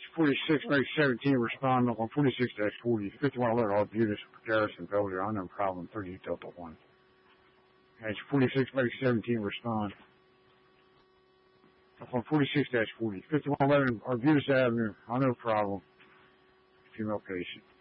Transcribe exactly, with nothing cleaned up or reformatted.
forty-six, make seventeen, respond on forty-six dash forty, fifty-one alert, Arbutus, Garrison, Belvedere, unknown problem, thirty Delta one. That's forty-six, make seventeen, respond. On forty-six dash forty, fifty-one eleven, Arbutus Avenue, unknown problem, female patient.